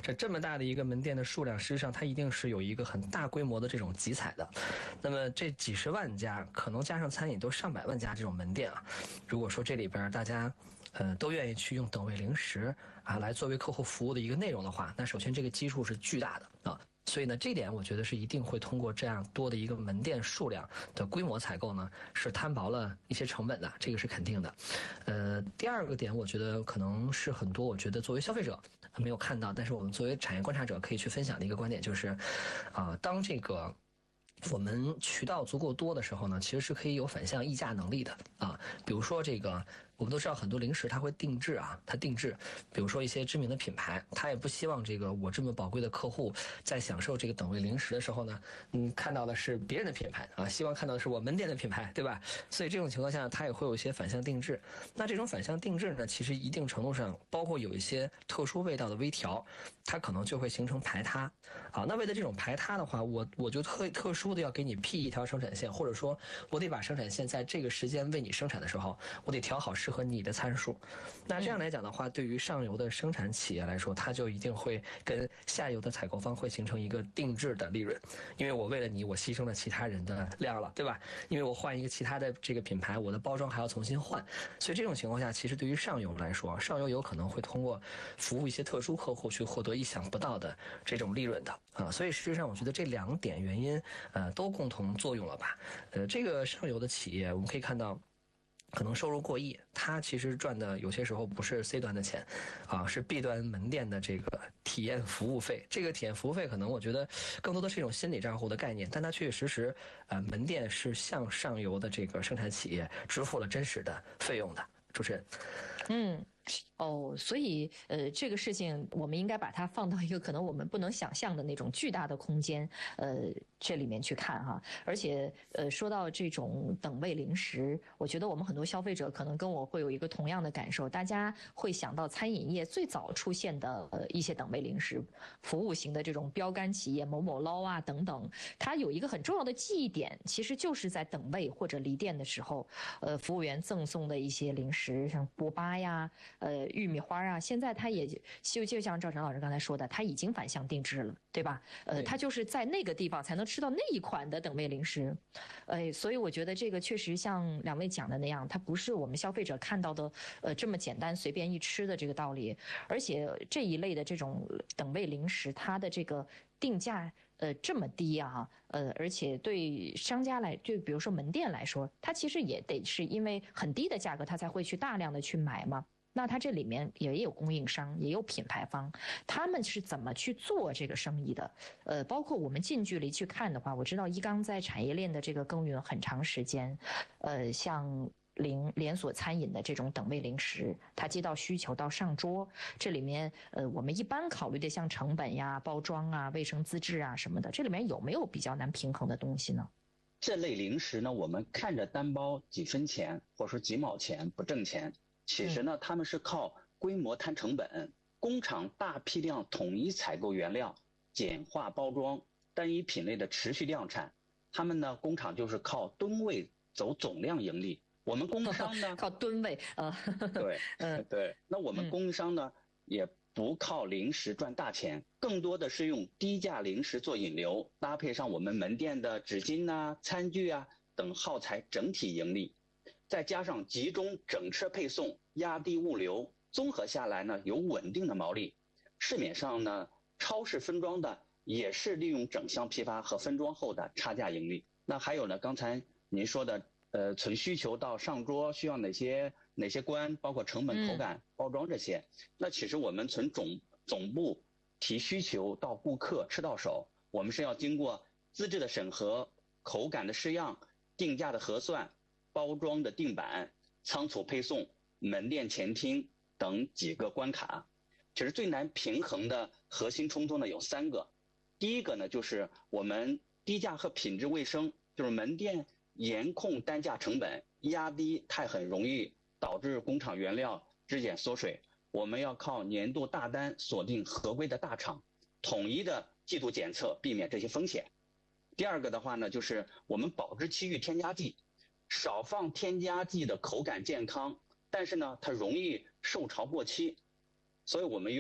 这么大的一个门店的数量，实际上它一定是有一个很大规模的这种集采的。那么这几十万家，可能加上餐饮都上百万家这种门店啊，如果说这里边大家都愿意去用等位零食啊来作为客户服务的一个内容的话，那首先这个基数是巨大的啊。所以呢，这点我觉得是一定会通过这样多的一个门店数量的规模采购呢，是摊薄了一些成本的，这个是肯定的。第二个点，我觉得可能是很多我觉得作为消费者没有看到，但是我们作为产业观察者可以去分享的一个观点，就是当这个我们渠道足够多的时候呢，其实是可以有反向议价能力的啊。比如说这个，我们都知道很多零食它会定制啊，它定制，比如说一些知名的品牌，它也不希望这个我这么宝贵的客户在享受这个等位零食的时候呢，看到的是别人的品牌啊，希望看到的是我门店的品牌，对吧？所以这种情况下，它也会有一些反向定制。那这种反向定制呢，其实一定程度上包括有一些特殊味道的微调，它可能就会形成排他。好，那为了这种排他的话，我就特殊的要给你辟一条生产线，或者说我得把生产线在这个时间为你生产的时候，我得调好适合你的参数。那这样来讲的话，对于上游的生产企业来说，它就一定会跟下游的采购方会形成一个定制的利润，因为我为了你，我牺牲了其他人的量了，对吧？因为我换一个其他的这个品牌，我的包装还要重新换，所以这种情况下，其实对于上游来说，上游有可能会通过服务一些特殊客户去获得意想不到的这种利润的啊。所以实际上，我觉得这两点原因，都共同作用了吧？这个上游的企业，我们可以看到，可能收入过亿，它其实赚的有些时候不是 C 端的钱，啊，是 B 端门店的这个体验服务费。这个体验服务费可能我觉得更多的是一种心理账户的概念，但它确确实实，门店是向上游的这个生产企业支付了真实的费用的。主持人， 所以这个事情我们应该把它放到一个可能我们不能想象的那种巨大的空间，这里面去看哈。而且说到这种等位零食，我觉得我们很多消费者可能跟我会有一个同样的感受，大家会想到餐饮业最早出现的一些等位零食，服务型的这种标杆企业某某捞啊等等，它有一个很重要的记忆点，其实就是在等位或者离店的时候，服务员赠送的一些零食，像波巴呀。玉米花啊，现在它也就像赵晨老师刚才说的，它已经反向定制了，对吧？它就是在那个地方才能吃到那一款的等位零食，所以我觉得这个确实像两位讲的那样，它不是我们消费者看到的这么简单随便一吃的这个道理，而且这一类的这种等位零食，它的这个定价这么低啊，而且对商家来，就比如说门店来说，它其实也得是因为很低的价格，它才会去大量的去买嘛。那它这里面也有供应商，也有品牌方，他们是怎么去做这个生意的？包括我们近距离去看的话，我知道一刚在产业链的这个耕耘很长时间，像连锁餐饮的这种等位零食，它接到需求到上桌，这里面我们一般考虑的像成本呀、包装啊、卫生资质啊什么的，这里面有没有比较难平衡的东西呢？ 这类零食呢，我们看着单包几分钱或者说几毛钱不挣钱，其实呢，他们是靠规模摊成本，工厂大批量统一采购原料，简化包装，单一品类的持续量产。他们呢，工厂就是靠吨位走总量盈利。我们工商呢， 靠吨位啊， 对，对。那我们工商呢，也不靠零食赚大钱，更多的是用低价零食做引流，搭配上我们门店的纸巾啊、餐具啊等耗材，整体盈利。再加上集中整车配送，压低物流，综合下来呢，有稳定的毛利。市面上呢，超市分装的也是利用整箱批发和分装后的差价盈利。那还有呢，刚才您说的，从需求到上桌需要哪些关，包括成本、口感、包装这些。那其实我们从总部提需求到顾客吃到手，我们是要经过资质的审核、口感的试样、定价的核算。包装的定版、仓储配送、门店前厅等几个关卡。其实最难平衡的核心冲突呢有3个。第一个呢就是我们低价和品质卫生，就是门店严控单价成本，压低太很容易导致工厂原料质检缩水。我们要靠年度大单锁定合规的大厂，统一的季度检测，避免这些风险。第二个的话呢，就是我们保质期域添加剂。少放添加剂的口感健康，但是呢，它容易受潮过期，所以我们用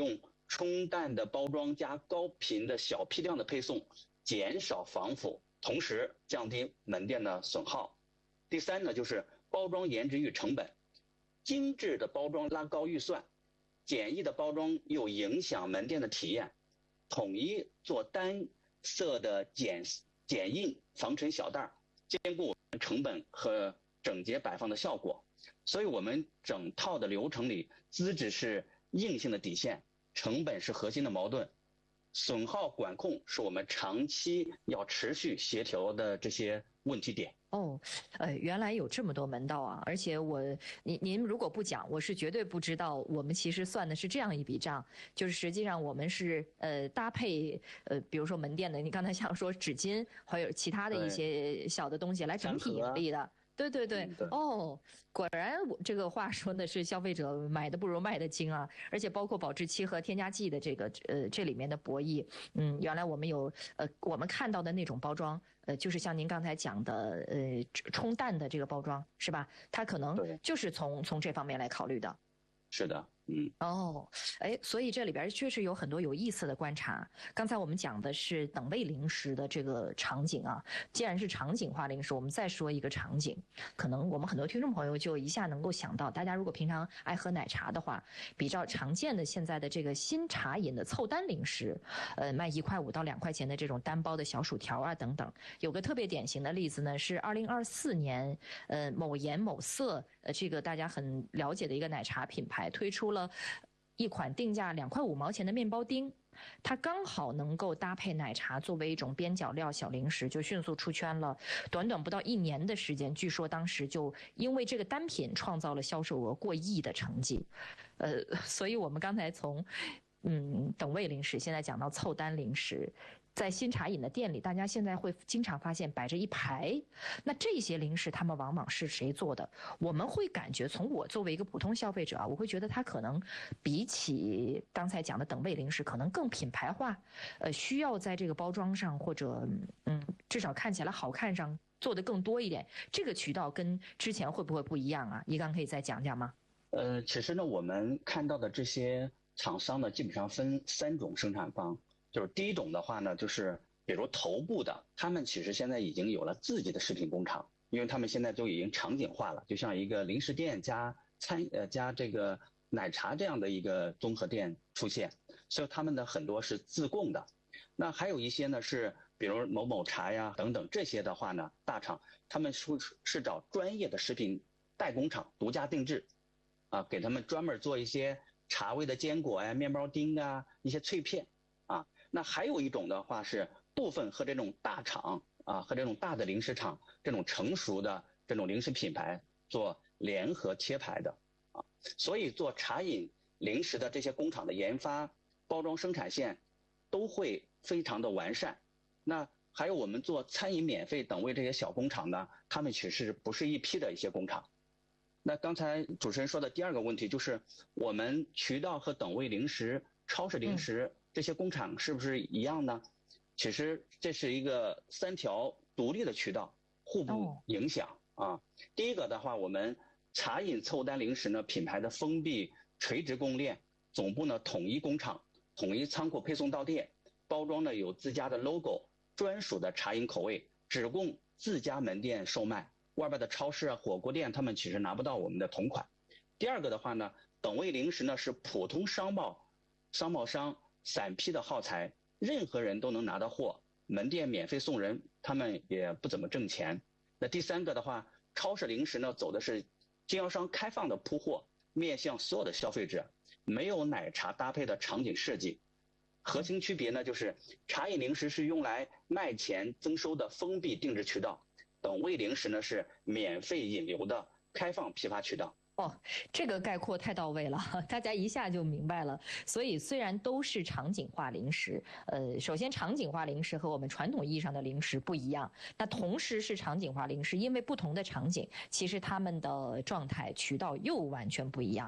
冲淡的包装加高频的小批量的配送，减少防腐，同时降低门店的损耗。第三呢，就是包装颜值与成本，精致的包装拉高预算，简易的包装又影响门店的体验，统一做单色的剪印防尘小袋，兼顾成本和整洁摆放的效果。所以我们整套的流程里，资质是硬性的底线，成本是核心的矛盾，损耗管控是我们长期要持续协调的这些问题点。 哦，原来有这么多门道啊！而且您如果不讲，我是绝对不知道。我们其实算的是这样一笔账，就是实际上我们是搭配比如说门店的，你刚才像说纸巾，还有其他的一些小的东西来整体盈利的。对对对，哦，果然我这个话说的是消费者买的不如卖的精啊，而且包括保质期和添加剂的这里面的博弈，原来我们有我们看到的那种包装，就是像您刚才讲的冲淡的这个包装是吧？它可能就是从这方面来考虑的。 是的。 哦，所以这里边确实有很多有意思的观察。刚才我们讲的是等位零食的这个场景啊，既然是场景化零食，我们再说一个场景，可能我们很多听众朋友就一下能够想到，大家如果平常爱喝奶茶的话，比较常见的现在的这个新茶饮的凑单零食，卖1块5到2块钱的这种单包的小薯条啊等等。有个特别典型的例子呢，是2024年，某颜某色，这个大家很了解的一个奶茶品牌推出了一款定价2块5毛钱的面包丁，它刚好能够搭配奶茶作为一种边角料小零食，就迅速出圈了。短短不到1年的时间，据说当时就因为这个单品创造了销售额过亿的成绩。所以我们刚才从等位零食，现在讲到凑单零食。在新茶饮的店里，大家现在会经常发现摆着一排，那这些零食他们往往是谁做的？我们会感觉，从我作为一个普通消费者啊，我会觉得它可能比起刚才讲的等位零食，可能更品牌化，需要在这个包装上或者至少看起来好看上做得更多一点。这个渠道跟之前会不会不一样啊？一刚可以再讲讲吗？ 其实呢，我们看到的这些厂商呢，基本上分3种生产方。就是第一种的话呢，就是比如头部的，他们其实现在已经有了自己的食品工厂，因为他们现在都已经场景化了，就像一个零食店加这个奶茶这样的一个综合店出现，所以他们的很多是自供的。那还有一些呢是比如某某茶呀等等，这些的话呢，大厂他们是找专业的食品代工厂独家定制，给他们专门做一些茶味的坚果呀、面包丁啊、一些脆片啊。那还有一种的话是部分和这种大厂和这种大的零食厂这种成熟的这种零食品牌做联合贴牌的所以做茶饮零食的这些工厂的研发、包装生产线都会非常的完善。那还有我们做餐饮免费等位这些小工厂呢，他们其实不是一批的一些工厂。那刚才主持人说的第2个问题就是我们渠道和等位零食、超市零食这些工厂是不是一样呢？其实这是一个3条独立的渠道，互不影响第一个的话，我们茶饮凑单零食呢，品牌的封闭垂直供应链，总部呢统一工厂、统一仓库配送到店，包装呢有自家的 logo， 专属的茶饮口味，只供自家门店售卖，外边的超市火锅店他们其实拿不到我们的同款。第2个的话呢，等位零食呢是普通商贸商散批的耗材，任何人都能拿到货，门店免费送人，他们也不怎么挣钱。那第3个的话，超市零食呢走的是经销商开放的铺货，面向所有的消费者，没有奶茶搭配的场景设计。核心区别呢就是茶饮零食是用来卖钱增收的封闭定制渠道，等位零食呢是免费引流的开放批发渠道。 这个概括太到位了，大家一下就明白了。所以虽然都是场景化零食，首先场景化零食和我们传统意义上的零食不一样，那同时是场景化零食，因为不同的场景，其实他们的状态渠道又完全不一样。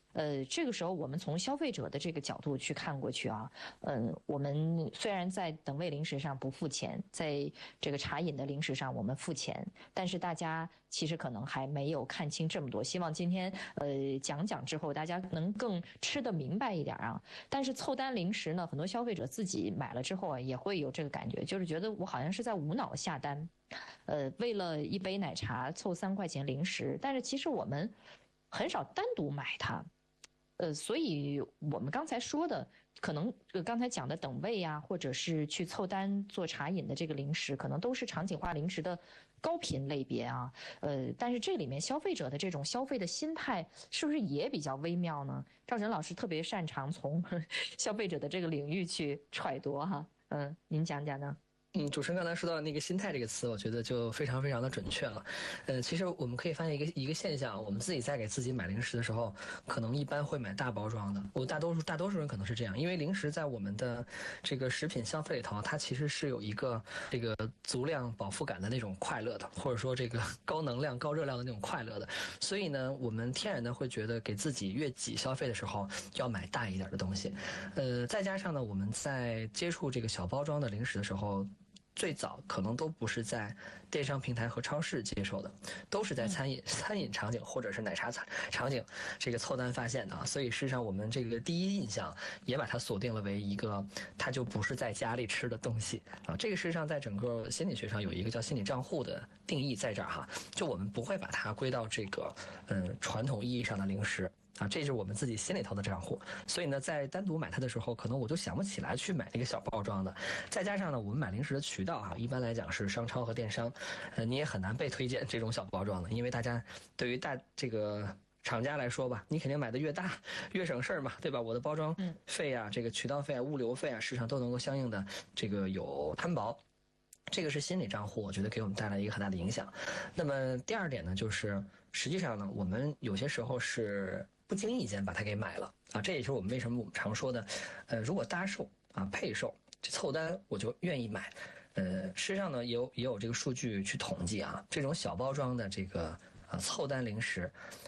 这个时候我们从消费者的这个角度去看过去啊，我们虽然在等位零食上不付钱，在这个茶饮的零食上我们付钱，但是大家其实可能还没有看清这么多。希望今天讲之后，大家能更吃得明白一点啊。但是凑单零食呢，很多消费者自己买了之后啊，也会有这个感觉，就是觉得我好像是在无脑下单，为了一杯奶茶凑3块钱零食，但是其实我们很少单独买它。所以我们刚才说的，可能刚才讲的等位啊，或者是去凑单做茶饮的这个零食，可能都是场景化零食的高频类别啊。但是这里面消费者的这种消费的心态，是不是也比较微妙呢？赵晨老师特别擅长从消费者的这个领域去揣度哈。您讲讲呢？ 主持人刚才说到那个心态这个词，我觉得就非常非常的准确了。其实我们可以发现一个现象，我们自己在给自己买零食的时候，可能一般会买大包装的。大多数人可能是这样，因为零食在我们的这个食品消费里头，它其实是有一个这个足量饱腹感的那种快乐的，或者说这个高能量高热量的那种快乐的。所以呢，我们天然的会觉得给自己越挤消费的时候要买大一点的东西。再加上呢，我们在接触这个小包装的零食的时候，最早可能都不是在电商平台和超市接受的，都是在餐饮场景或者是奶茶场景这个凑单发现的啊。所以事实上我们这个第一印象也把它锁定了为一个它就不是在家里吃的东西啊。这个事实上在整个心理学上有一个叫心理账户的定义在这儿哈，就我们不会把它归到这个传统意义上的零食。这是我们自己心里头的账户，所以呢，在单独买它的时候，可能我就想不起来去买那个小包装的。再加上呢，我们买零食的渠道一般来讲是商超和电商，你也很难被推荐这种小包装的，因为大家对于这个厂家来说吧，你肯定买的越大越省事儿嘛，对吧？我的包装费啊，这个渠道费啊、物流费啊，市场都能够相应的这个有摊薄。这个是心理账户，我觉得给我们带来一个很大的影响。那么第二点呢，就是实际上呢，我们有些时候是不经意间把它给买了啊，这也是我们为什么我们常说的，如果搭售啊配售这凑单我就愿意买。事实上呢，也有这个数据去统计啊，这种小包装的这个凑单零食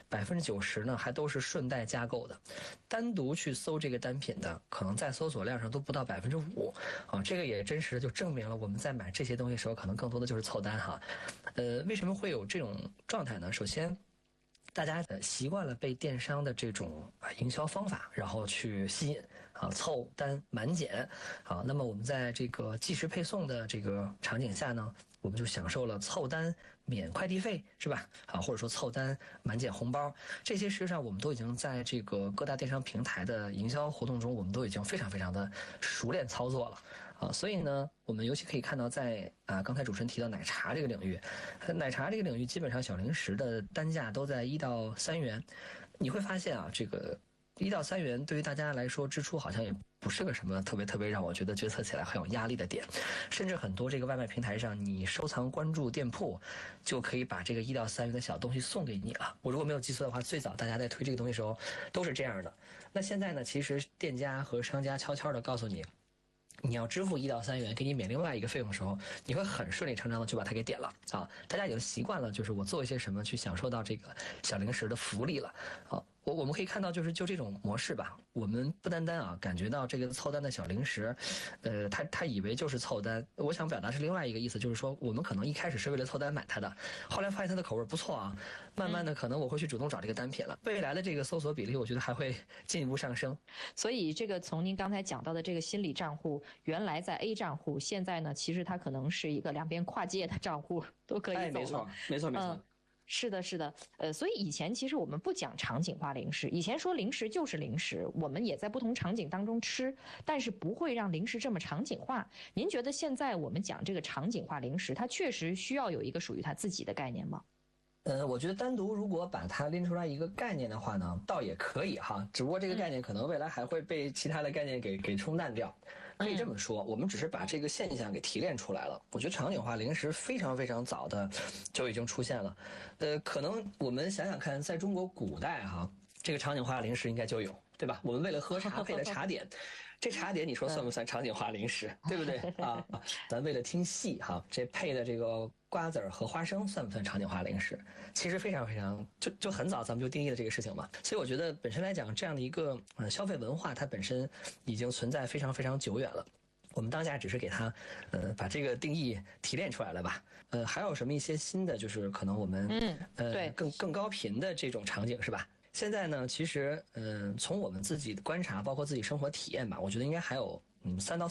，90%呢还都是顺带加购的，单独去搜这个单品的，可能在搜索量上都不到5%啊，这个也真实的就证明了我们在买这些东西的时候，可能更多的就是凑单哈。为什么会有这种状态呢？首先，大家习惯了被电商的这种营销方法，然后去吸引凑单满减啊。那么我们在这个即时配送的这个场景下呢，我们就享受了凑单免快递费，是吧？或者说凑单满减红包，这些实际上我们都已经在这个各大电商平台的营销活动中，我们都已经非常非常的熟练操作了。所以呢，我们尤其可以看到在刚才主持人提到奶茶这个领域，奶茶这个领域基本上小零食的单价都在1到3元，你会发现这个1到3元对于大家来说支出好像也不是个什么特别让我觉得决策起来很有压力的点，甚至很多这个外卖平台上，你收藏关注店铺，就可以把这个1到3元的小东西送给你了。我如果没有记错的话，最早大家在推这个东西的时候都是这样的。那现在呢，其实店家和商家悄悄的告诉你，你要支付1到3元给你免另外一个费用的时候，你会很顺理成章的就把它给点了啊！大家已经习惯了，就是我做一些什么去享受到这个小零食的福利了啊！我们可以看到，就这种模式吧，我们不单感觉到这个凑单的小零食，他以为就是凑单。我想表达是另外一个意思，就是说我们可能一开始是为了凑单买它的，后来发现它的口味不错啊，慢慢的可能我会去主动找这个单品了。未来的这个搜索比例，我觉得还会进一步上升。 所以这个从您刚才讲到的这个心理账户，原来在 A 账户，现在呢，其实它可能是一个两边跨界的账户，都可以走了。 没错。 是的，所以以前其实我们不讲场景化零食，以前说零食就是零食，我们也在不同场景当中吃，但是不会让零食这么场景化。您觉得现在我们讲这个场景化零食，它确实需要有一个属于它自己的概念吗？ 我觉得单独如果把它拎出来一个概念的话呢，倒也可以哈，只不过这个概念可能未来还会被其他的概念给冲淡掉。可以这么说，我们只是把这个现象给提炼出来了。我觉得场景化零食非常非常早的就已经出现了。可能我们想想看，在中国古代这个场景化零食应该就有，对吧？我们为了喝茶配的茶点， 这茶点你说算不算场景化零食，对不对啊？咱为了听戏哈，这配的这个瓜子儿和花生算不算场景化零食？其实非常非常就很早咱们就定义了这个事情嘛。所以我觉得本身来讲，这样的一个消费文化，它本身已经存在非常非常久远了。我们当下只是给它，把这个定义提炼出来了吧？还有什么一些新的，就是可能我们对更高频的这种场景是吧？现在呢，其实从我们自己的观察，包括自己生活体验吧，我觉得应该还有3到